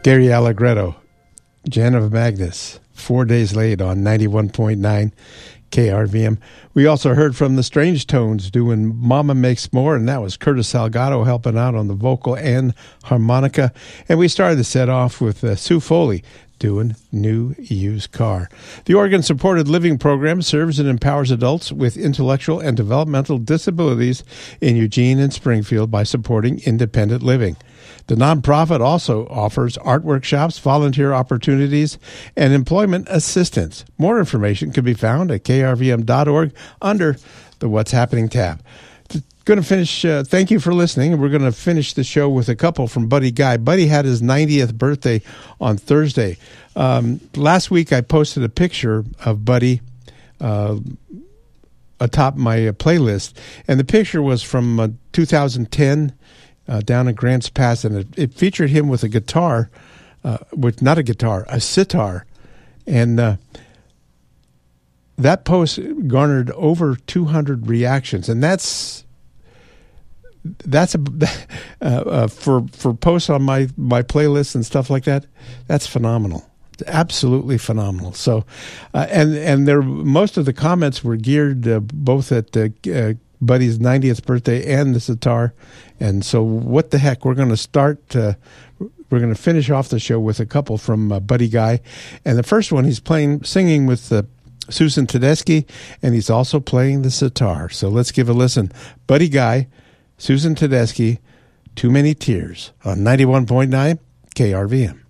Gary Allegretto, Jan of Magnus, 4 Days Late on 91.9 KRVM. We also heard from the Strange Tones doing Mama Makes More, and that was Curtis Salgado helping out on the vocal and harmonica. And we started the set off with Sue Foley doing New Used Car. The Oregon Supported Living Program serves and empowers adults with intellectual and developmental disabilities in Eugene and Springfield by supporting independent living. The nonprofit also offers art workshops, volunteer opportunities, and employment assistance. More information can be found at krvm.org under the What's Happening tab. Going to finish. Thank you for listening. We're going to finish the show with a couple from Buddy Guy. Buddy had his 90th birthday on Thursday. Last week I posted a picture of Buddy atop my playlist, and the picture was from 2010 down in Grants Pass, and it featured him with a guitar, a sitar, and that post garnered over 200 reactions, and that's for posts on my playlist and stuff like that. That's phenomenal. It's absolutely phenomenal. So, and there, most of the comments were geared both at Buddy's 90th birthday and the sitar. And so, what the heck? We're going to start. We're going to finish off the show with a couple from Buddy Guy, and the first one he's singing with Susan Tedeschi, and he's also playing the sitar. So let's give a listen. Buddy Guy, Susan Tedeschi, Too Many Tears on 91.9 KRVM.